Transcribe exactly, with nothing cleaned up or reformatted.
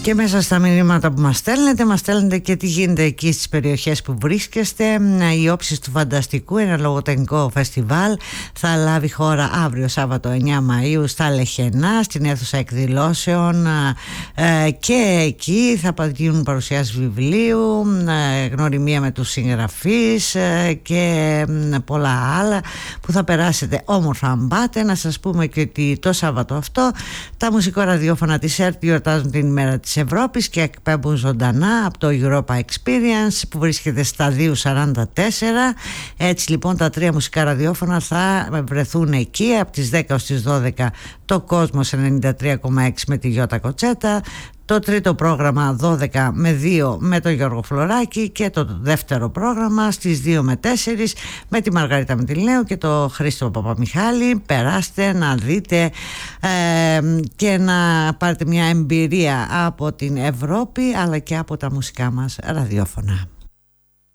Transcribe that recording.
Και μέσα στα μηνύματα που μας στέλνετε, μας στέλνετε και τι γίνεται εκεί στις περιοχές που βρίσκεστε. Οι όψεις του Φανταστικού, ένα λογοτεχνικό φεστιβάλ, θα λάβει χώρα αύριο Σάββατο εννιά Μαΐου στα Λεχενά, στην αίθουσα εκδηλώσεων, και εκεί θα γίνουν παρουσιάσεις βιβλίου, γνωριμία με τους συγγραφείς και πολλά άλλα που θα περάσετε όμορφα αν πάτε. Να σας πούμε και ότι το Σάββατο αυτό τα μουσικοραδιόφωνα της ΕΡΤ γιορτάζουν την ημέρα της Ευρώπης και εκπέμπουν ζωντανά από το Europa Experience που βρίσκεται στα δύο σαράντα τέσσερα. Έτσι λοιπόν τα τρία μουσικά ραδιόφωνα θα βρεθούν εκεί από τις δέκα ως τις δώδεκα, το Κόσμος ενενήντα τρία κόμμα έξι με τη Γιώτα Κοτσέτα, το τρίτο πρόγραμμα δώδεκα με δύο με τον Γιώργο Φλωράκη και το δεύτερο πρόγραμμα στις δύο με τέσσερα με τη Μαργαρίτα Μητυλινέου και το Χρήστο Παπαμιχάλη. Περάστε να δείτε ε, και να πάρετε μια εμπειρία από την Ευρώπη αλλά και από τα μουσικά μας ραδιόφωνα.